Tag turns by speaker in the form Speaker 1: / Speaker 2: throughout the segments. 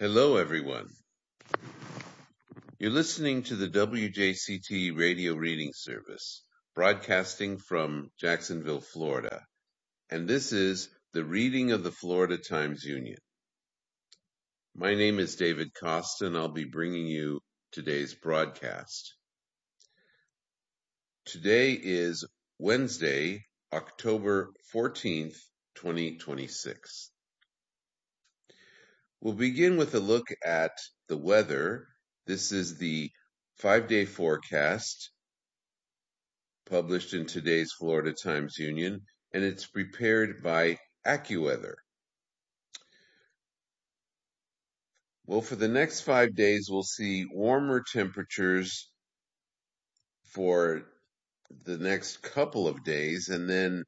Speaker 1: Hello, everyone. You're listening to the WJCT radio reading service, broadcasting from Jacksonville, Florida. And this is the reading of the Florida Times-Union. My name is David Costa, and I'll be bringing you today's broadcast. Today is Wednesday, October 14th, 2026. We'll begin with a look at the weather. This is the 5-day forecast published in today's Florida Times-Union, and it's prepared by AccuWeather. Well, for the next 5 days, we'll see warmer temperatures for the next couple of days, and then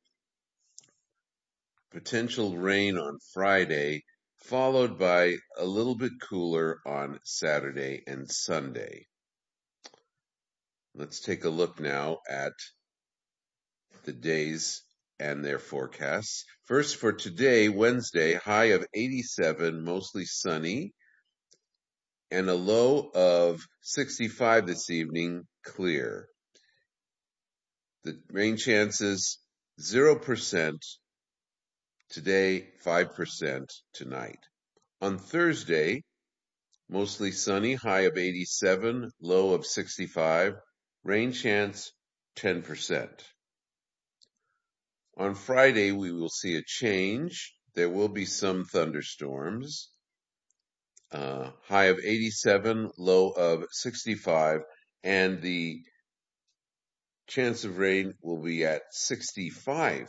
Speaker 1: potential rain on Friday, followed by a little bit cooler on Saturday and Sunday. Let's take a look now at the days and their forecasts. First, for today, Wednesday, high of 87, mostly sunny, and a low of 65 this evening, clear. The rain chances 0% today, 5% tonight. On Thursday, mostly sunny, high of 87, low of 65, rain chance 10%. On Friday, we will see a change. There will be some thunderstorms. High of 87, low of 65, and the chance of rain will be at 65%.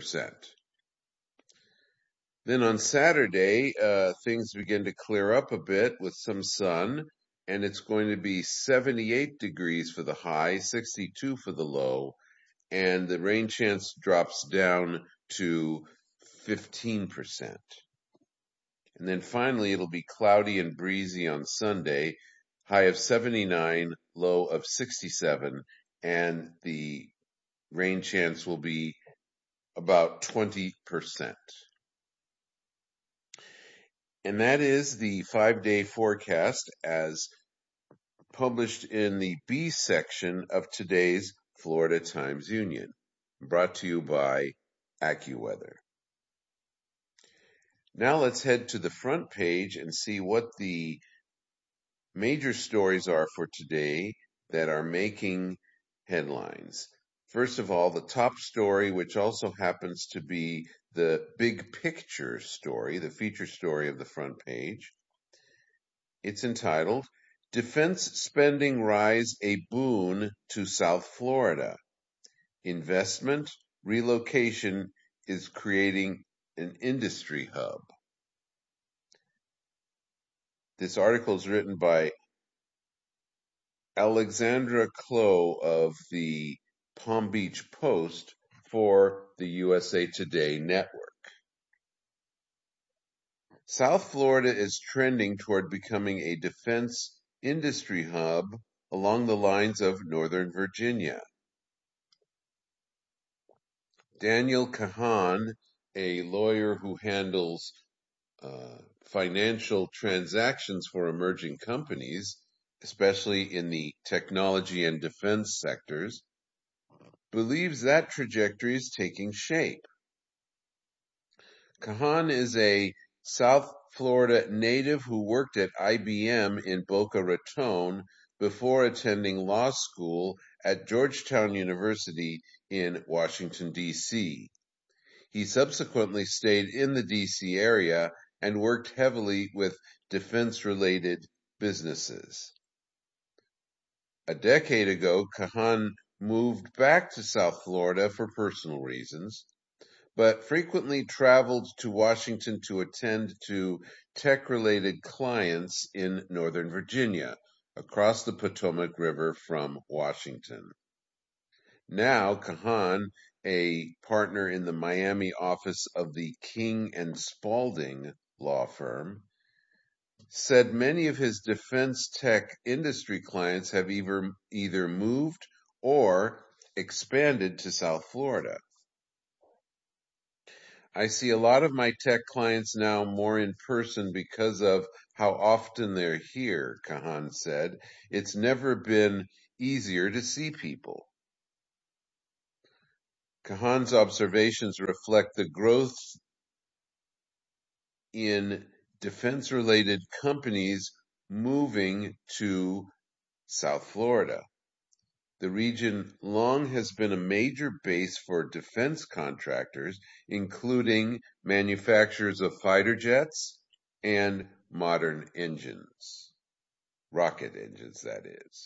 Speaker 1: Then on Saturday, things begin to clear up a bit with some sun, and it's going to be 78 degrees for the high, 62 for the low, and the rain chance drops down to 15%. And then finally, it'll be cloudy and breezy on Sunday, high of 79, low of 67, and the rain chance will be about 20%. And that is the 5-day forecast as published in the B section of today's Florida Times-Union, brought to you by AccuWeather. Now let's head to the front page and see what the major stories are for today that are making headlines. First of all, the top story, which also happens to be the big picture story, the feature story of the front page. It's entitled, Defense Spending Rise a Boon to South Florida. Investment relocation is creating an industry hub. This article is written by Alexandra Clow of the Palm Beach Post for the USA Today network. South Florida is trending toward becoming a defense industry hub along the lines of Northern Virginia. Daniel Kahan, a lawyer who handles financial transactions for emerging companies, especially in the technology and defense sectors, believes that trajectory is taking shape. Kahan is a South Florida native who worked at IBM in Boca Raton before attending law school at Georgetown University in Washington, D.C. He subsequently stayed in the D.C. area and worked heavily with defense-related businesses. A decade ago, Kahan moved back to South Florida for personal reasons, but frequently traveled to Washington to attend to tech-related clients in Northern Virginia, across the Potomac River from Washington. Now, Kahan, a partner in the Miami office of the King and Spalding law firm, said many of his defense tech industry clients have either moved or expanded to South Florida. I see a lot of my tech clients now more in person because of how often they're here, Kahan said. It's never been easier to see people. Kahan's observations reflect the growth in defense-related companies moving to South Florida. The region long has been a major base for defense contractors, including manufacturers of fighter jets and modern engines, rocket engines, that is.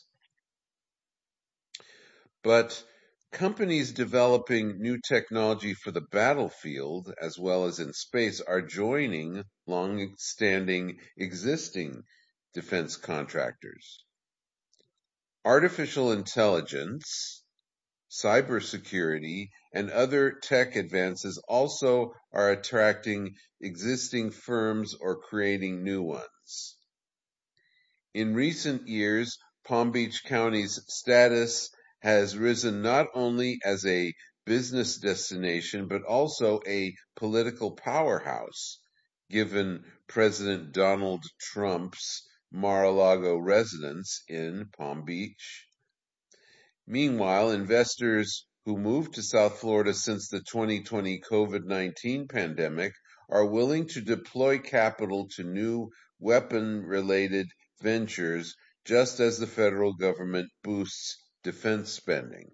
Speaker 1: But companies developing new technology for the battlefield, as well as in space, are joining long-standing existing defense contractors. Artificial intelligence, cybersecurity, and other tech advances also are attracting existing firms or creating new ones. In recent years, Palm Beach County's status has risen not only as a business destination, but also a political powerhouse, given President Donald Trump's Mar-a-Lago residence in Palm Beach. Meanwhile, investors who moved to South Florida since the 2020 COVID-19 pandemic are willing to deploy capital to new weapon-related ventures, just as the federal government boosts defense spending.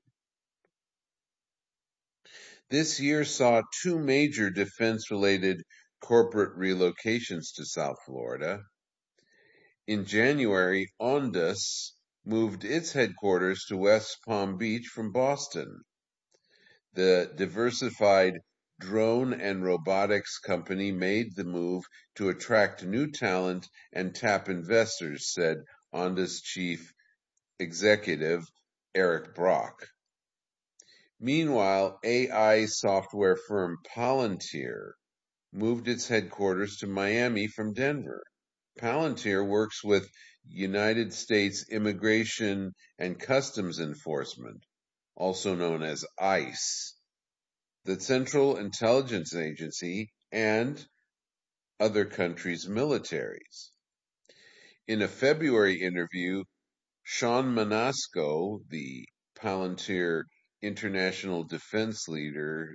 Speaker 1: This year saw two major defense-related corporate relocations to South Florida. In January, Ondas moved its headquarters to West Palm Beach from Boston. The diversified drone and robotics company made the move to attract new talent and tap investors, said Ondas chief executive Eric Brock. Meanwhile, AI software firm Palantir moved its headquarters to Miami from Denver. Palantir works with United States Immigration and Customs Enforcement, also known as ICE, the Central Intelligence Agency, and other countries' militaries. In a February interview, Sean Manasco, the Palantir international defense leader,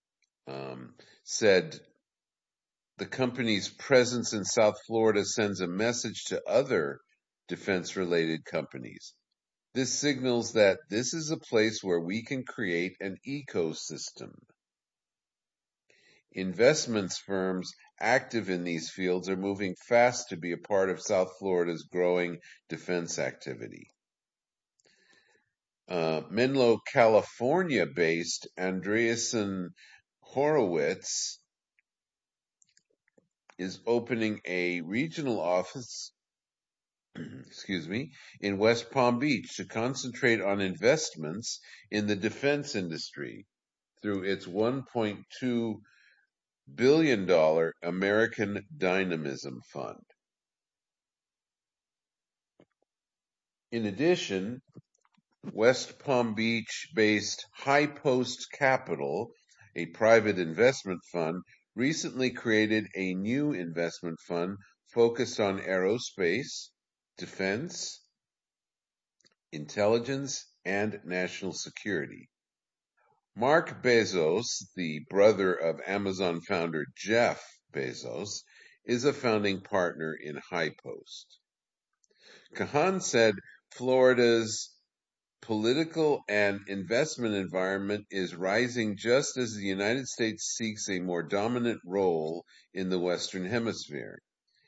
Speaker 1: said the company's presence in South Florida sends a message to other defense-related companies. This signals that this is a place where we can create an ecosystem. Investments firms active in these fields are moving fast to be a part of South Florida's growing defense activity. Menlo, California-based Andreessen Horowitz is opening a regional office in West Palm Beach to concentrate on investments in the defense industry through its $1.2 billion American Dynamism Fund. In addition, West Palm Beach-based High Post Capital, a private investment fund, recently created a new investment fund focused on aerospace, defense, intelligence, and national security. Mark Bezos, the brother of Amazon founder Jeff Bezos, is a founding partner in High Post. Kahan said Florida's political and investment environment is rising just as the United States seeks a more dominant role in the Western Hemisphere.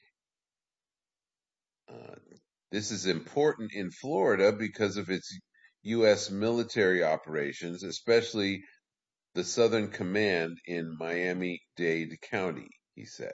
Speaker 1: This is important in Florida because of its U.S. military operations, especially the Southern Command in Miami-Dade County, he said.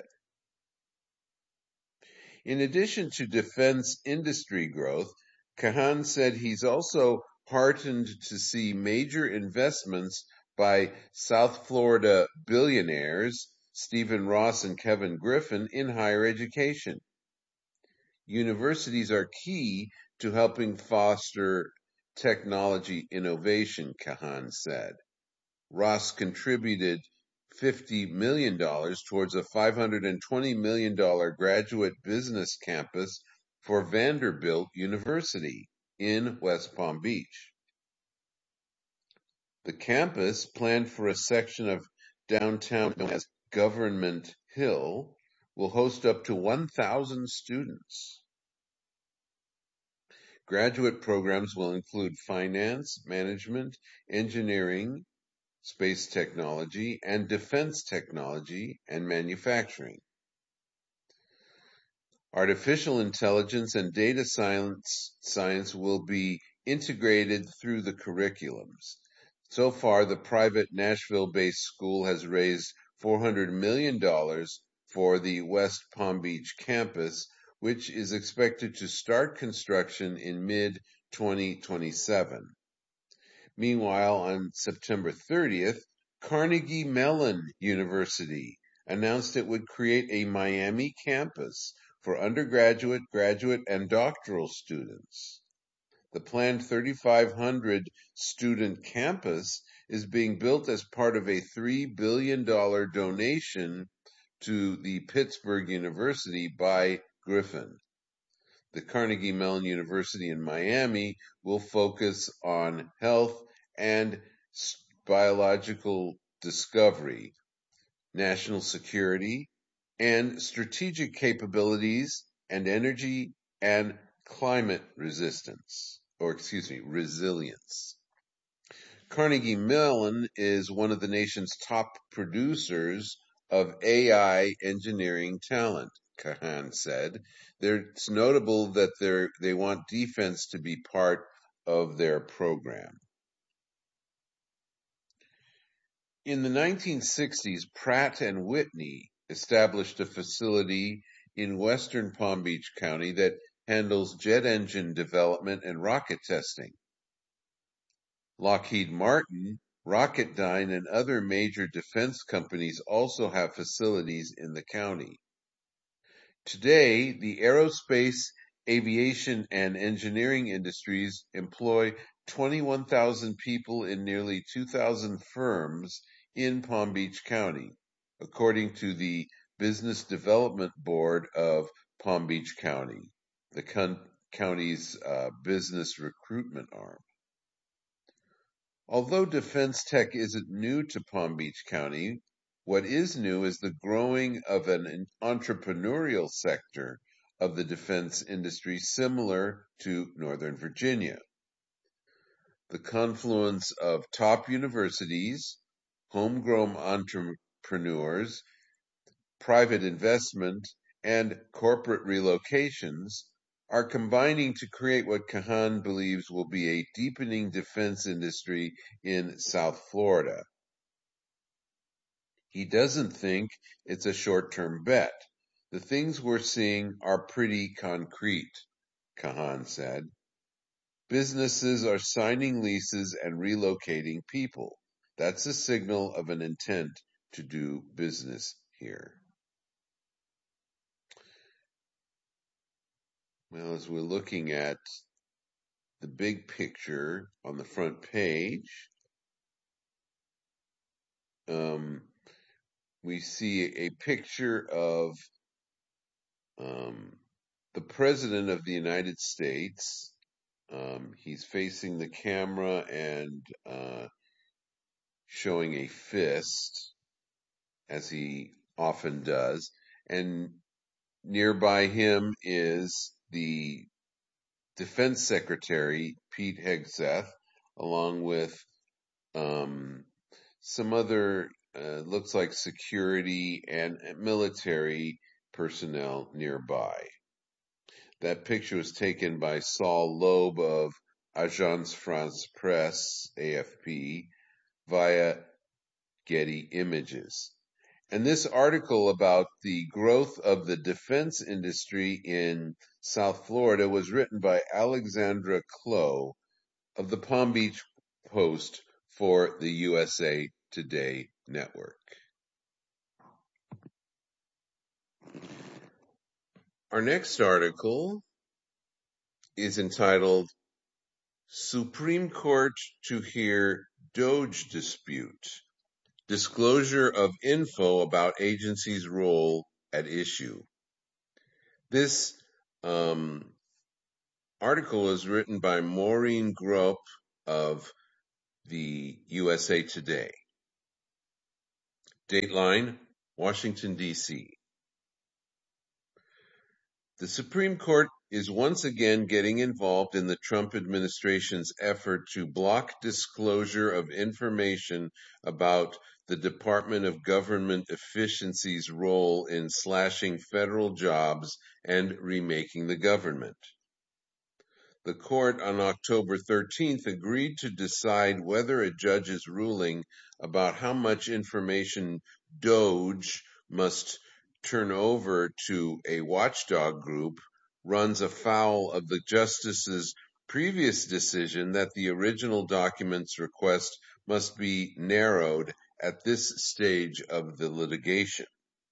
Speaker 1: In addition to defense industry growth, Kahan said he's also heartened to see major investments by South Florida billionaires Stephen Ross and Kevin Griffin in higher education. Universities are key to helping foster technology innovation, Kahan said. Ross contributed $50 million towards a $520 million graduate business campus for Vanderbilt University in West Palm Beach. The campus, planned for a section of downtown known as Government Hill, will host up to 1,000 students. Graduate programs will include finance, management, engineering, space technology, and defense technology and manufacturing. Artificial intelligence and data science will be integrated through the curriculums. So far, the private Nashville-based school has raised $400 million for the West Palm Beach campus, which is expected to start construction in mid-2027. Meanwhile, on September 30th, Carnegie Mellon University announced it would create a Miami campus for undergraduate, graduate, and doctoral students. The planned 3,500 student campus is being built as part of a $3 billion donation to the Pittsburgh University by Griffin. The Carnegie Mellon University in Miami will focus on health and biological discovery, national security, and strategic capabilities, and energy and climate resilience. Carnegie Mellon is one of the nation's top producers of AI engineering talent, Kahan said. It's notable that they want defense to be part of their program. In the 1960s, Pratt & Whitney established a facility in western Palm Beach County that handles jet engine development and rocket testing. Lockheed Martin, Rocketdyne, and other major defense companies also have facilities in the county. Today, the aerospace, aviation, and engineering industries employ 21,000 people in nearly 2,000 firms in Palm Beach County, according to the Business Development Board of Palm Beach County, the county's business recruitment arm. Although defense tech isn't new to Palm Beach County, what is new is the growing of an entrepreneurial sector of the defense industry similar to Northern Virginia. The confluence of top universities, homegrown entrepreneurs, private investment, and corporate relocations are combining to create what Kahan believes will be a deepening defense industry in South Florida. He doesn't think it's a short-term bet. The things we're seeing are pretty concrete, Kahan said. Businesses are signing leases and relocating people. That's a signal of an intent to do business here. Well, as we're looking at the big picture on the front page, we see a picture of the President of the United States. He's facing the camera and showing a fist, as he often does. And nearby him is the Defense Secretary, Pete Hegseth, along with some other, looks like security and military personnel nearby. That picture was taken by Saul Loeb of Agence France Presse, AFP, via Getty Images. And this article about the growth of the defense industry in South Florida was written by Alexandra Clow of the Palm Beach Post for the USA Today network. Our next article is entitled Supreme Court to Hear Doge Dispute. Disclosure of info about agency's role at issue. This article was written by Maureen Grope of the USA Today. Dateline, Washington, D.C. The Supreme Court is once again getting involved in the Trump administration's effort to block disclosure of information about the Department of Government Efficiency's role in slashing federal jobs and remaking the government. The court on October 13th agreed to decide whether a judge's ruling about how much information DOJ must turn over to a watchdog group runs afoul of the justice's previous decision that the original document's request must be narrowed at this stage of the litigation.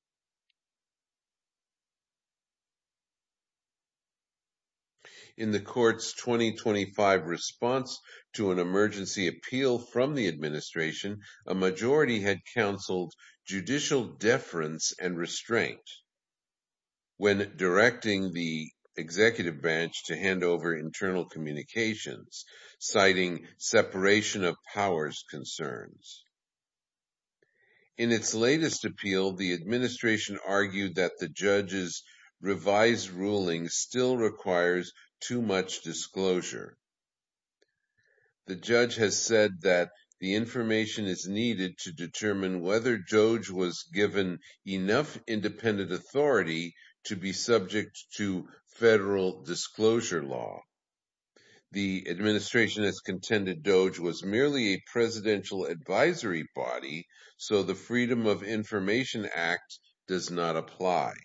Speaker 1: In the court's 2025 response to an emergency appeal from the administration, a majority had counseled judicial deference and restraint when directing the executive branch to hand over internal communications, citing separation of powers concerns. In its latest appeal, the administration argued that the judge's revised ruling still requires too much disclosure. The judge has said that the information is needed to determine whether DOJ was given enough independent authority to be subject to federal disclosure law. The administration has contended DOJ was merely a presidential advisory body, so the Freedom of Information Act does not apply.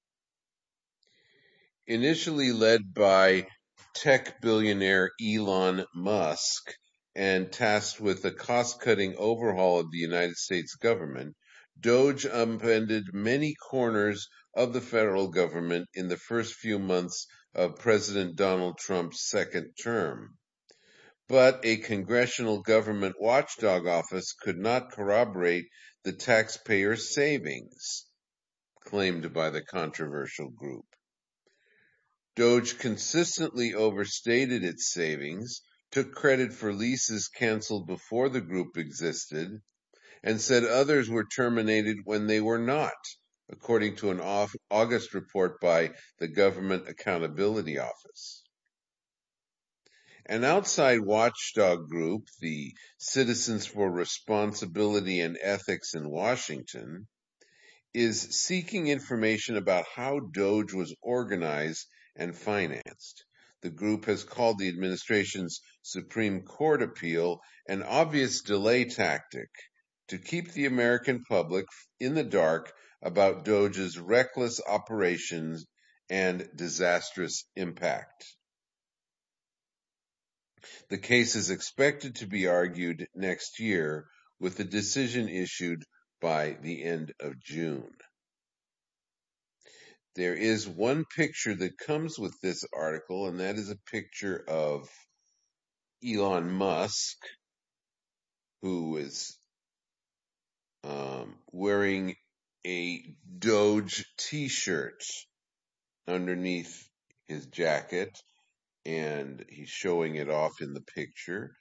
Speaker 1: Initially led by tech billionaire Elon Musk and tasked with the cost-cutting overhaul of the United States government, DOJ upended many corners of the federal government in the first few months of President Donald Trump's second term. But a congressional government watchdog office could not corroborate the taxpayer savings claimed by the controversial group. DOJ consistently overstated its savings, took credit for leases canceled before the group existed, and said others were terminated when they were not, according to an August report by the Government Accountability Office. An outside watchdog group, the Citizens for Responsibility and Ethics in Washington, is seeking information about how DOJ was organized and financed. The group has called the administration's Supreme Court appeal an obvious delay tactic to keep the American public in the dark about DOJ's reckless operations and disastrous impact. The case is expected to be argued next year, with a decision issued by the end of June. There is one picture that comes with this article, and that is a picture of Elon Musk, who is wearing a Doge t-shirt underneath his jacket, and he's showing it off in the picture.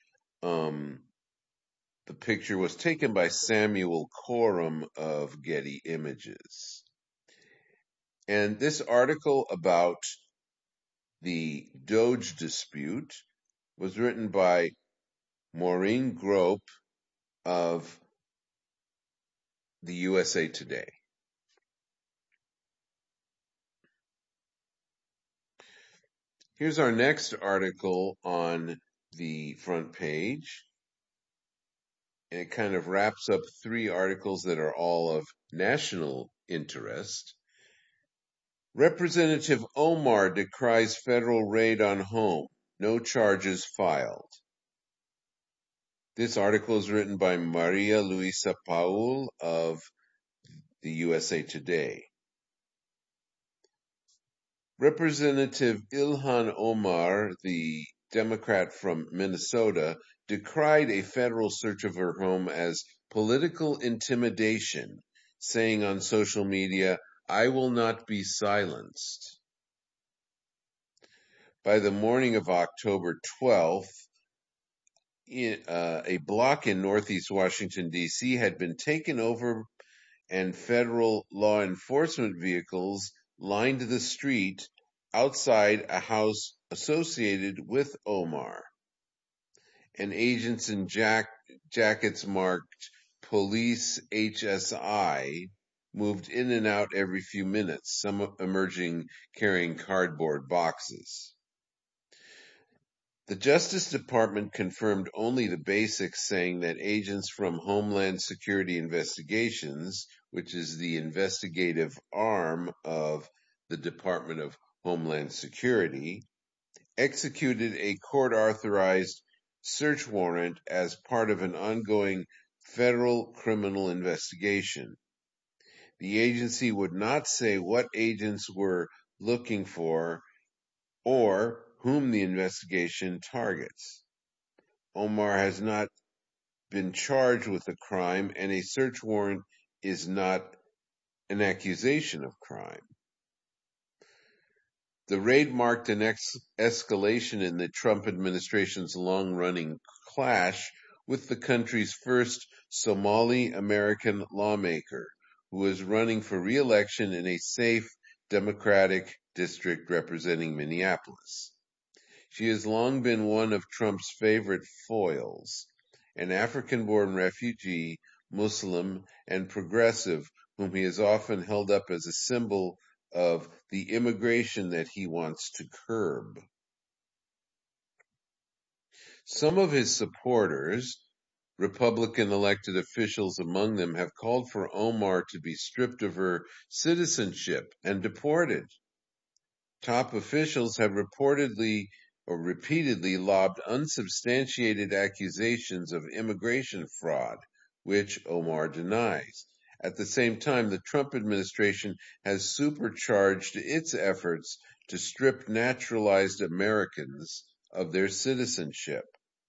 Speaker 1: The picture was taken by Samuel Coram of Getty Images. And this article about the Doge dispute was written by Maureen Grope of the USA Today. Here's our next article on the front page. And it kind of wraps up three articles that are all of national interest. Representative Omar decries federal raid on home. No charges filed. This article is written by Maria Luisa Paul of the USA Today. Representative Ilhan Omar, the Democrat from Minnesota, decried a federal search of her home as political intimidation, saying on social media, "I will not be silenced." By the morning of October 12th, a block in northeast Washington, D.C. had been taken over and federal law enforcement vehicles lined the street outside a house associated with Omar. And agents in jackets marked Police HSI moved in and out every few minutes, some emerging carrying cardboard boxes. The Justice Department confirmed only the basics, saying that agents from Homeland Security Investigations, which is the investigative arm of the Department of Homeland Security, executed a court-authorized search warrant as part of an ongoing federal criminal investigation. The agency would not say what agents were looking for or whom the investigation targets. Omar has not been charged with a crime, and a search warrant is not an accusation of crime. The raid marked an escalation in the Trump administration's long-running clash with the country's first Somali American lawmaker, who is running for re-election in a safe Democratic district representing Minneapolis. She has long been one of Trump's favorite foils, an African-born refugee, Muslim, and progressive whom he has often held up as a symbol of the immigration that he wants to curb. Some of his supporters, Republican elected officials among them, have called for Omar to be stripped of her citizenship and deported. Top officials have repeatedly lobbed unsubstantiated accusations of immigration fraud, which Omar denies. At the same time, the Trump administration has supercharged its efforts to strip naturalized Americans of their citizenship.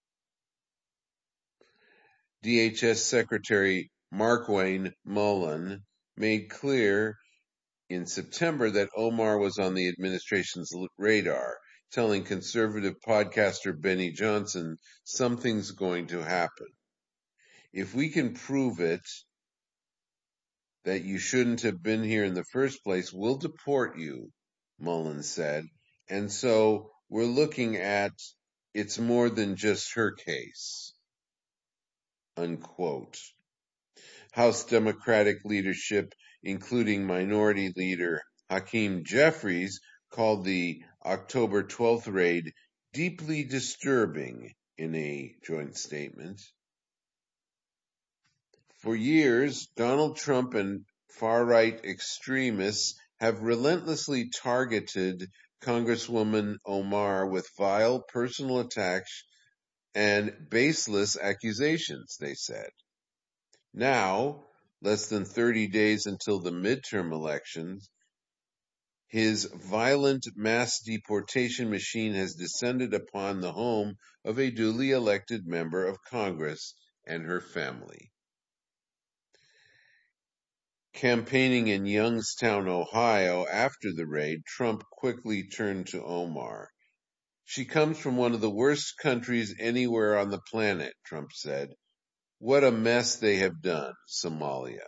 Speaker 1: DHS Secretary Markwayne Mullin made clear in September that Omar was on the administration's radar, telling conservative podcaster Benny Johnson, "Something's going to happen. If we can prove it, that you shouldn't have been here in the first place, we'll deport you," Mullin said. And so we're looking at it's more than just her case. Unquote. House Democratic leadership, including Minority Leader Hakeem Jeffries, called the October 12th raid deeply disturbing in a joint statement. For years, Donald Trump and far-right extremists have relentlessly targeted Congresswoman Omar with vile personal attacks and baseless accusations, they said. Now, less than 30 days until the midterm elections, his violent mass deportation machine has descended upon the home of a duly elected member of Congress and her family. Campaigning in Youngstown, Ohio, after the raid, Trump quickly turned to Omar. "She comes from one of the worst countries anywhere on the planet," Trump said. "What a mess they have done, Somalia."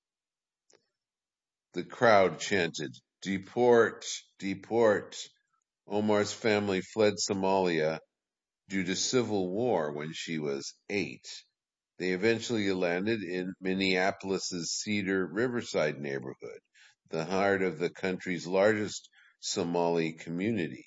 Speaker 1: The crowd chanted, "Deport, deport." Omar's family fled Somalia due to civil war when she was 8. They eventually landed in Minneapolis's Cedar Riverside neighborhood, the heart of the country's largest Somali community.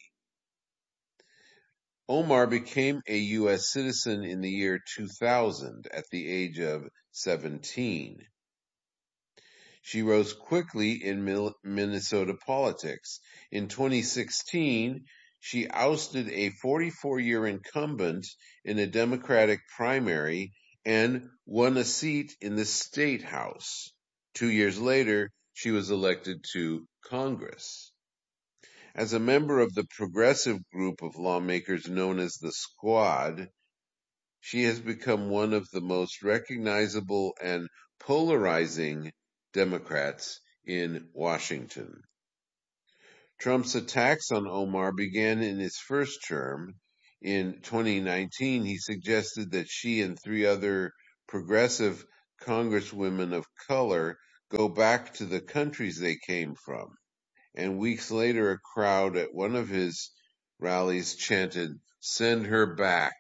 Speaker 1: Omar became a U.S. citizen in the year 2000 at the age of 17. She rose quickly in Minnesota politics. In 2016, she ousted a 44-year incumbent in a Democratic primary and won a seat in the state house. 2 years later, she was elected to Congress. As a member of the progressive group of lawmakers known as the Squad, She has become one of the most recognizable and polarizing Democrats in Washington. Trump's attacks on Omar began in his first term. In 2019, he suggested that she and three other progressive congresswomen of color go back to the countries they came from. And weeks later, a crowd at one of his rallies chanted, "Send her back."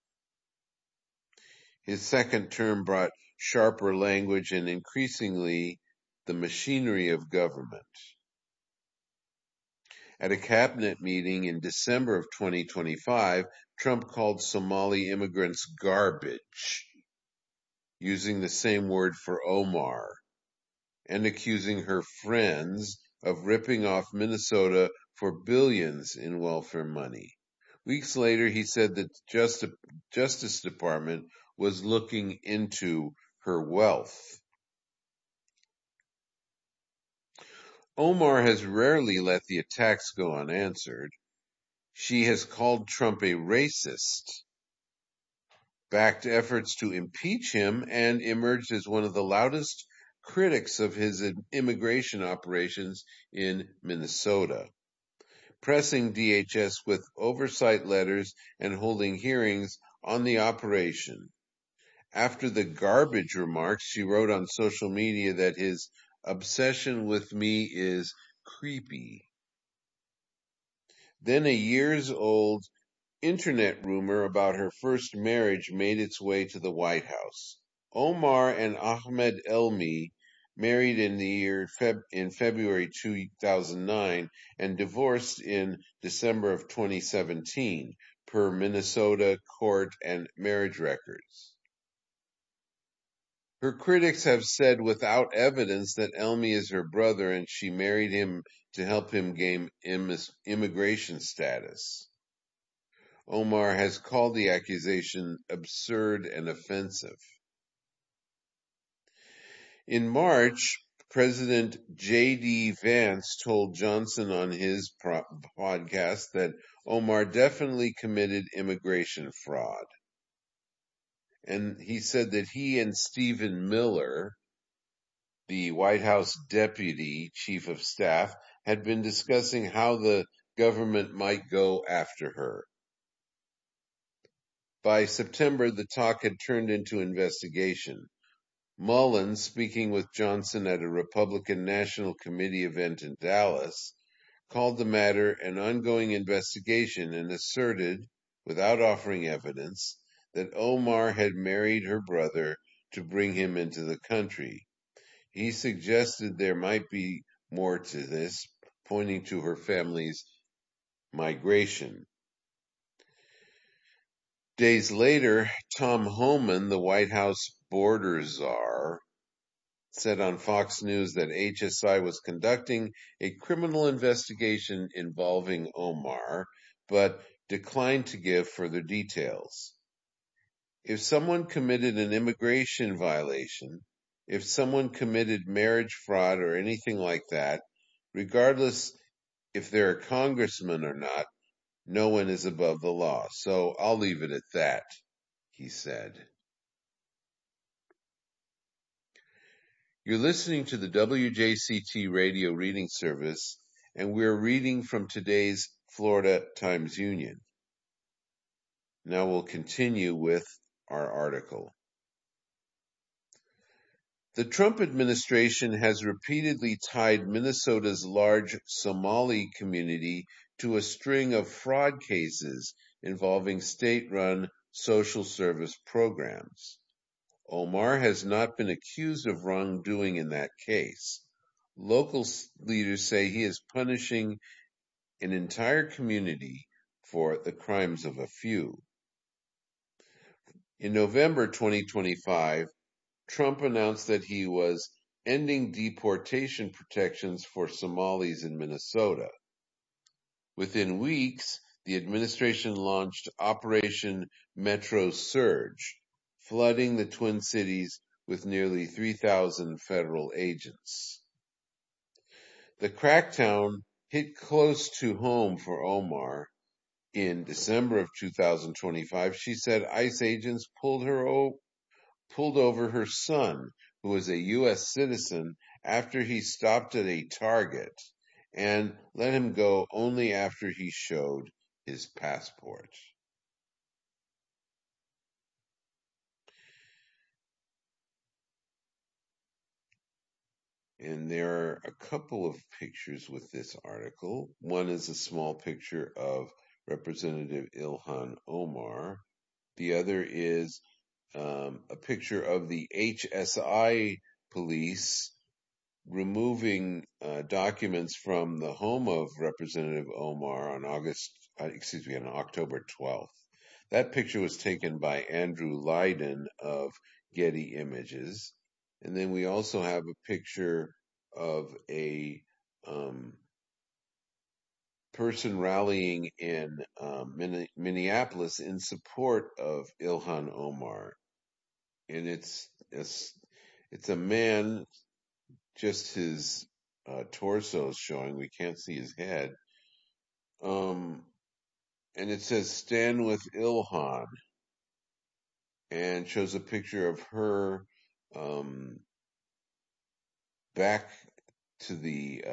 Speaker 1: His second term brought sharper language and increasingly the machinery of government. At a cabinet meeting in December of 2025, Trump called Somali immigrants garbage, using the same word for Omar, and accusing her friends of ripping off Minnesota for billions in welfare money. Weeks later, he said that the Justice Department was looking into her wealth. Omar has rarely let the attacks go unanswered. She has called Trump a racist, backed efforts to impeach him, and emerged as one of the loudest critics of his immigration operations in Minnesota, pressing DHS with oversight letters and holding hearings on the operation. After the garbage remarks, she wrote on social media that his obsession with me is creepy. Then a years-old internet rumor about her first marriage made its way to the White House. Omar and Ahmed Elmi married in February 2009 and divorced in December of 2017, per Minnesota court and marriage records. Her critics have said without evidence that Elmi is her brother and she married him to help him gain immigration status. Omar has called the accusation absurd and offensive. In March, President J.D. Vance told Johnson on his podcast that Omar definitely committed immigration fraud. And he said that he and Stephen Miller, the White House deputy chief of staff, had been discussing how the government might go after her. By September, the talk had turned into investigation. Mullins, speaking with Johnson at a Republican National Committee event in Dallas, called the matter an ongoing investigation and asserted, without offering evidence, that Omar had married her brother to bring him into the country. He suggested there might be more to this, pointing to her family's migration. Days later, Tom Homan, the White House border czar, said on Fox News that HSI was conducting a criminal investigation involving Omar, but declined to give further details. If someone committed an immigration violation, if someone committed marriage fraud or anything like that, regardless if they're a congressman or not, no one is above the law. So I'll leave it at that, he said. You're listening to the WJCT radio reading service, and we're reading from today's Florida Times-Union. Now we'll continue with our article. The Trump administration has repeatedly tied Minnesota's large Somali community to a string of fraud cases involving state-run social service programs. Omar has not been accused of wrongdoing in that case. Local leaders say he is punishing an entire community for the crimes of a few. In November 2025, Trump announced that he was ending deportation protections for Somalis in Minnesota. Within weeks, the administration launched Operation Metro Surge, flooding the Twin Cities with nearly 3,000 federal agents. The crackdown hit close to home for Omar. In December of 2025, she said ICE agents pulled over her son, who was a U.S. citizen, after he stopped at a Target, and let him go only after he showed his passport. And there are a couple of pictures with this article. One is a small picture of Representative Ilhan Omar. The other is a picture of the HSI police removing documents from the home of Representative Omar on October 12th. That picture was taken by Andrew Lydon of Getty Images. And then we also have a picture of a person rallying in Minneapolis in support of Ilhan Omar. And it's a man, just his torso is showing. We can't see his head. And it says "Stand with Ilhan," and shows a picture of her back to the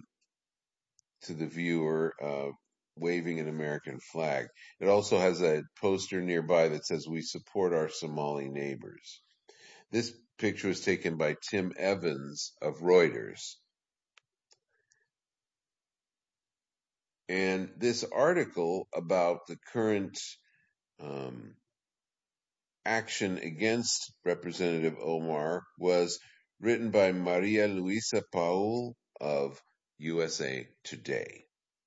Speaker 1: viewer, waving an American flag. It also has a poster nearby that says "We support our Somali neighbors." This picture was taken by Tim Evans of Reuters. And this article about the current action against Representative Omar was written by Maria Luisa Paul of USA Today.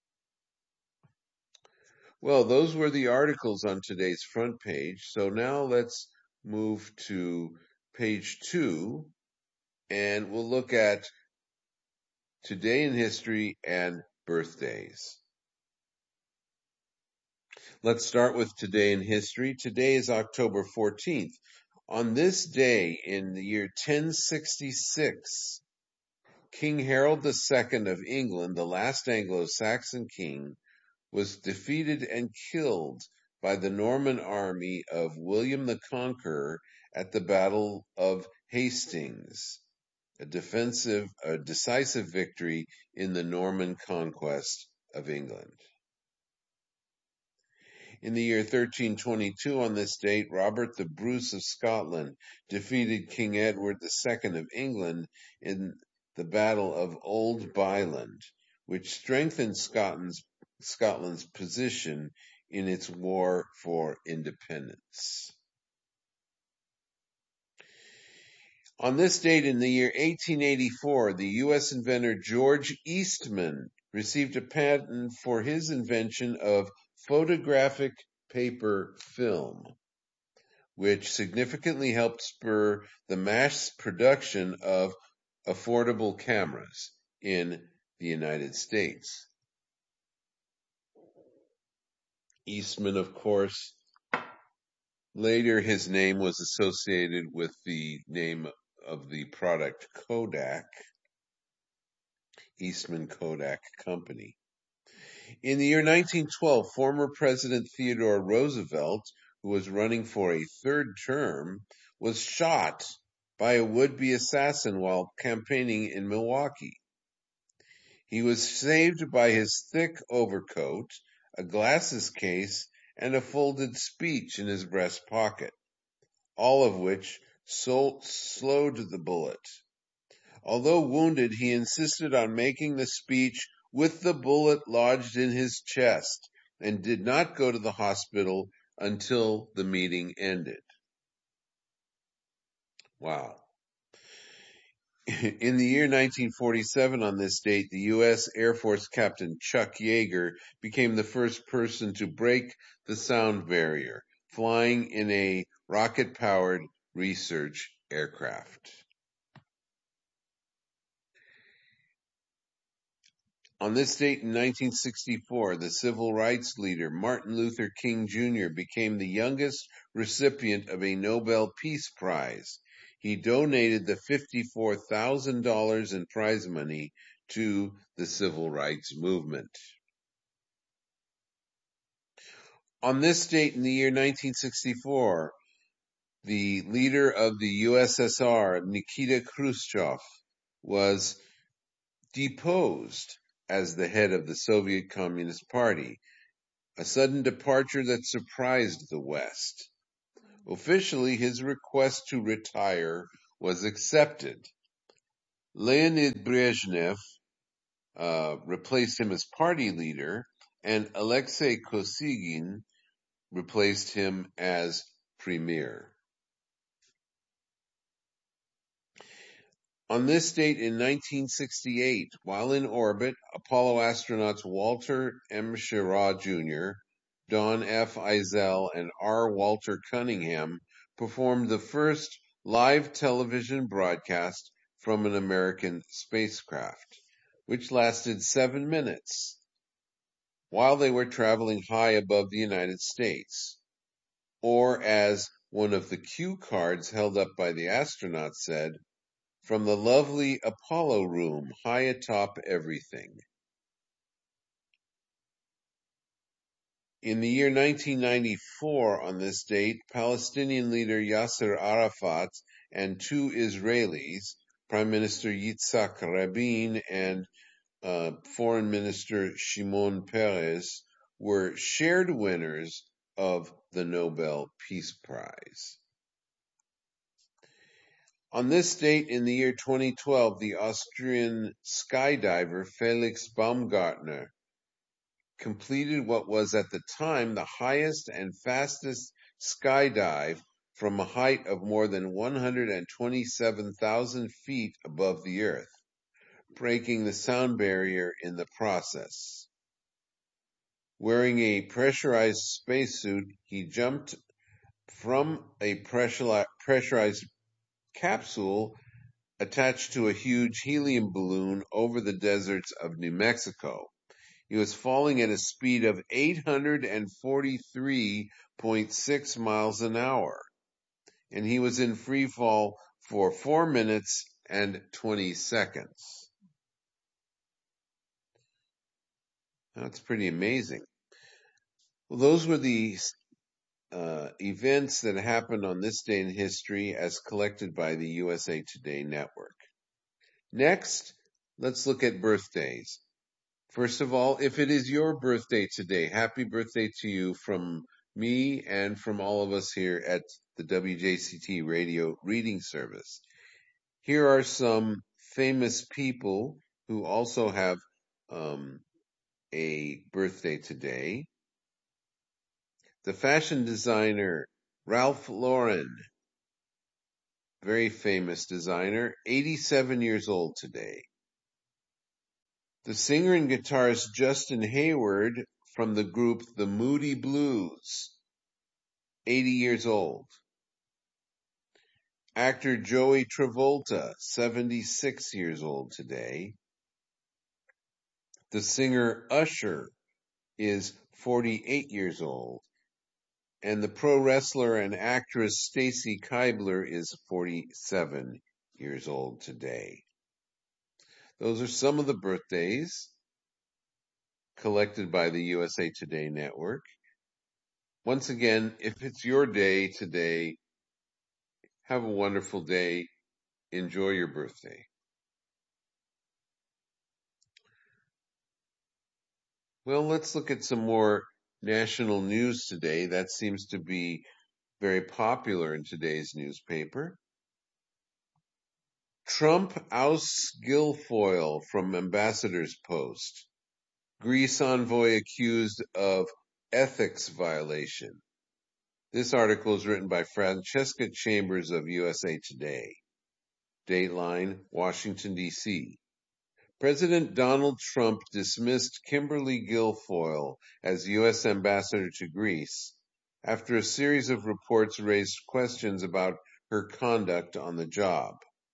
Speaker 1: Well, those were the articles on today's front page. So now let's move to page 2, and we'll look at Today in History and birthdays. Let's start with Today in History. Today is October 14th. On this day in the year 1066, King Harold II of England, the last Anglo-Saxon king, was defeated and killed by the Norman army of William the Conqueror at the Battle of Hastings, a decisive victory in the Norman conquest of England. In the year 1322, on this date, Robert the Bruce of Scotland defeated King Edward II of England in the Battle of Old Byland, which strengthened Scotland's position in its war for independence. On this date in the year 1884, the U.S. inventor George Eastman received a patent for his invention of photographic paper film, which significantly helped spur the mass production of affordable cameras in the United States. Eastman, of course, later his name was associated with the name of the product Kodak, Eastman Kodak Company. In the year 1912, former President Theodore Roosevelt, who was running for a third term, was shot by a would-be assassin while campaigning in Milwaukee. He was saved by his thick overcoat, a glasses case, and a folded speech in his breast pocket, all of which slowed the bullet. Although wounded, he insisted on making the speech with the bullet lodged in his chest and did not go to the hospital until the meeting ended. Wow. In the year 1947, on this date, the U.S. Air Force Captain Chuck Yeager became the first person to break the sound barrier, flying in a rocket-powered research aircraft. On this date in 1964, the civil rights leader Martin Luther King Jr. became the youngest recipient of a Nobel Peace Prize. He donated the $54,000 in prize money to the civil rights movement. On this date in the year 1964, the leader of the USSR, Nikita Khrushchev, was deposed as the head of the Soviet Communist Party, a sudden departure that surprised the West. Officially, his request to retire was accepted. Leonid Brezhnev replaced him as party leader, and Alexei Kosygin replaced him as premier. On this date in 1968, while in orbit, Apollo astronauts Walter M. Schirra Jr., Don F. Eisele, and R. Walter Cunningham performed the first live television broadcast from an American spacecraft, which lasted 7 minutes, while they were traveling high above the United States. Or, as one of the cue cards held up by the astronauts said, "From the lovely Apollo room, high atop everything." In the year 1994, on this date, Palestinian leader Yasser Arafat and two Israelis, Prime Minister Yitzhak Rabin and Foreign Minister Shimon Peres, were shared winners of the Nobel Peace Prize. On this date in the year 2012, the Austrian skydiver Felix Baumgartner completed what was at the time the highest and fastest skydive from a height of more than 127,000 feet above the Earth, breaking the sound barrier in the process. Wearing a pressurized spacesuit, he jumped from a pressurized capsule attached to a huge helium balloon over the deserts of New Mexico. He was falling at a speed of 843.6 miles an hour, and he was in free fall for 4 minutes and 20 seconds. That's pretty amazing. Well, those were the events that happened on this day in history as collected by the USA Today Network. Next, let's look at birthdays. First of all, if it is your birthday today, happy birthday to you from me and from all of us here at the WJCT Radio Reading Service. Here are some famous people who also have a birthday today. The fashion designer Ralph Lauren, very famous designer, 87 years old today. The singer and guitarist Justin Hayward from the group The Moody Blues, 80 years old. Actor Joey Travolta, 76 years old today. The singer Usher is 48 years old. And the pro wrestler and actress Stacy Keibler is 47 years old today. Those are some of the birthdays collected by the USA Today Network. Once again, if it's your day today, have a wonderful day. Enjoy your birthday. Well, let's look at some more national news today. That seems to be very popular in today's newspaper. Trump ousts Guilfoyle from ambassador's post. Greece envoy accused of ethics violation. This article is written by Francesca Chambers of USA Today. Dateline, Washington, D.C. President Donald Trump dismissed Kimberly Guilfoyle as U.S. ambassador to Greece after a series of reports raised questions about her conduct on the job.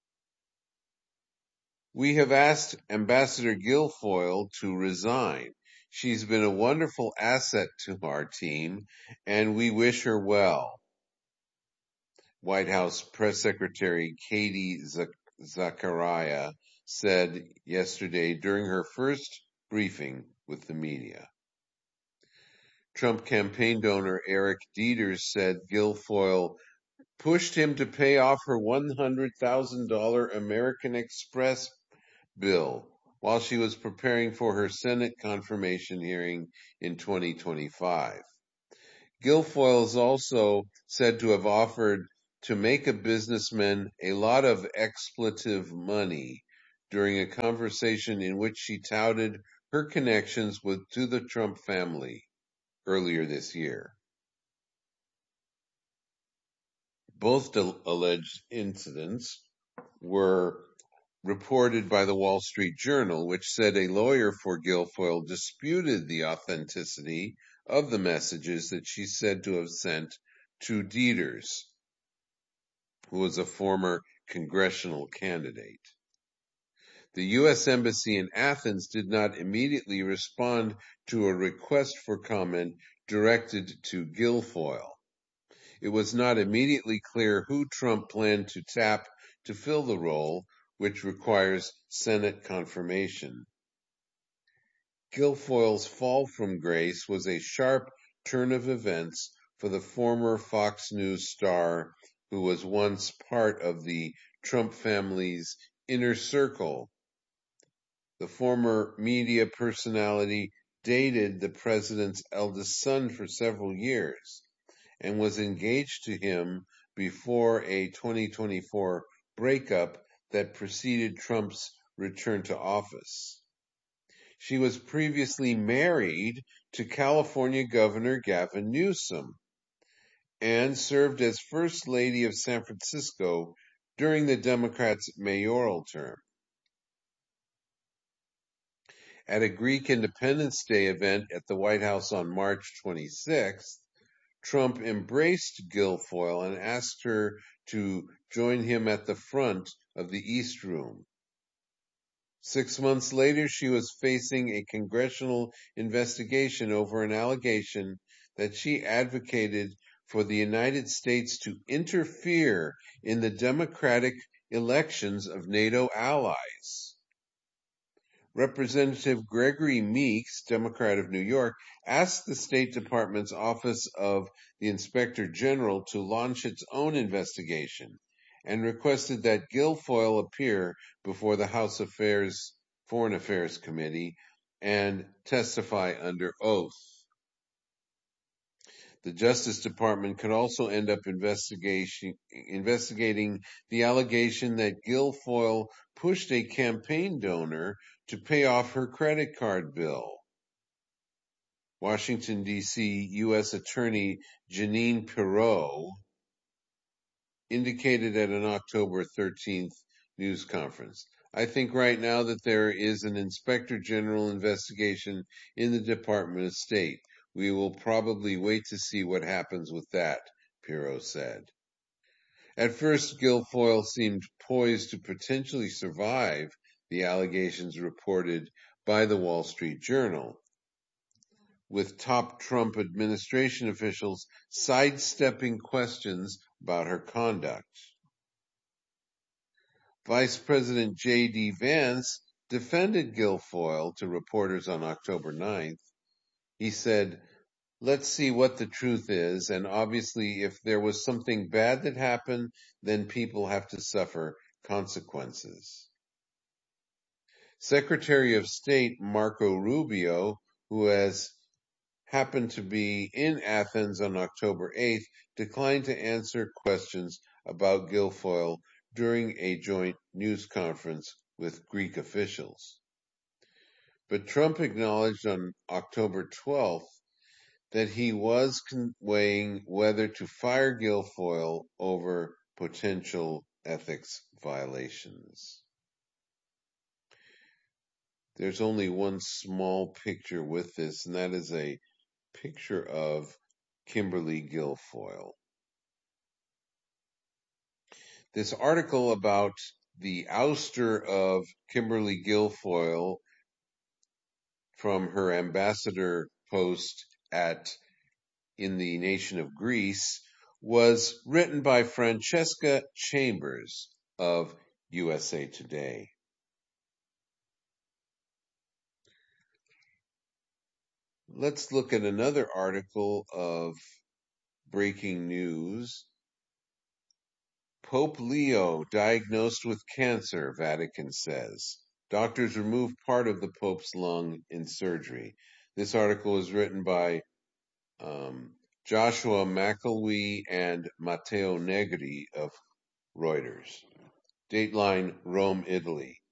Speaker 1: "We have asked Ambassador Guilfoyle to resign. She's been a wonderful asset to our team, and we wish her well," White House Press Secretary Katie Zachariah said yesterday during her first briefing with the media. Trump campaign donor Eric Dieters said Guilfoyle pushed him to pay off her $100,000 American Express bill while she was preparing for her Senate confirmation hearing in 2025. Guilfoyle is also said to have offered to make a businessman a lot of expletive money during a conversation in which she touted her connections to the Trump family earlier this year. Both alleged incidents were reported by the Wall Street Journal, which said a lawyer for Guilfoyle disputed the authenticity of the messages that she said to have sent to Dieters, who was a former congressional candidate. The U.S. Embassy in Athens did not immediately respond to a request for comment directed to Guilfoyle. It was not immediately clear who Trump planned to tap to fill the role, which requires Senate confirmation. Guilfoyle's fall from grace was a sharp turn of events for the former Fox News star who was once part of the Trump family's inner circle. The former media personality dated the president's eldest son for several years and was engaged to him before a 2024 breakup that preceded Trump's return to office. She was previously married to California Governor Gavin Newsom and served as First Lady of San Francisco during the Democrats' mayoral term. At a Greek Independence Day event at the White House on March 26th, Trump embraced Guilfoyle and asked her to join him at the front of the East Room. 6 months later, she was facing a congressional investigation over an allegation that she advocated for the United States to interfere in the democratic elections of NATO allies. Representative Gregory Meeks, Democrat of New York, asked the State Department's Office of the Inspector General to launch its own investigation and requested that Guilfoyle appear before the House Foreign Affairs Committee and testify under oath. The Justice Department could also end up investigating the allegation that Guilfoyle pushed a campaign donor to pay off her credit card bill. Washington, D.C. U.S. Attorney Jeanine Pirro indicated at an October 13th news conference, "I think right now that there is an Inspector General investigation in the Department of State. We will probably wait to see what happens with that," Pirro said. At first, Guilfoyle seemed poised to potentially survive the allegations reported by the Wall Street Journal, with top Trump administration officials sidestepping questions about her conduct. Vice President J.D. Vance defended Guilfoyle to reporters on October 9th. He said, "Let's see what the truth is, and obviously if there was something bad that happened, then people have to suffer consequences." Secretary of State Marco Rubio, who has happened to be in Athens on October 8th, declined to answer questions about Guilfoyle during a joint news conference with Greek officials. But Trump acknowledged on October 12th that he was weighing whether to fire Guilfoyle over potential ethics violations. There's only one small picture with this, and that is a picture of Kimberly Guilfoyle. This article about the ouster of Kimberly Guilfoyle from her ambassador post in the nation of Greece was written by Francesca Chambers of USA Today. Let's look at another article of breaking news. Pope Leo diagnosed with cancer, Vatican says. Doctors remove part of the Pope's lung in surgery. This article is written by Joshua McElwee and Matteo Negri of Reuters. Dateline, Rome, Italy.